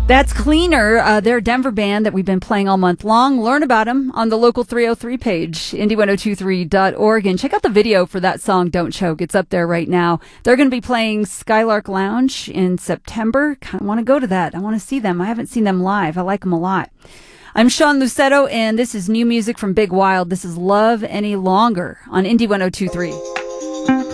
That's Cleaner. They're a Denver band that we've been playing all month long. Learn about them on the Local 303 page, indy1023.org, and check out the video for that song, Don't Choke. It's up there right now. They're going to be playing Skylark Lounge in September. Kind of want to go to that. I want to see them. I haven't seen them live. I like them a lot. I'm Sean Lucetto, and this is new music from Big Wild. This is Love Any Longer on Indy 1023.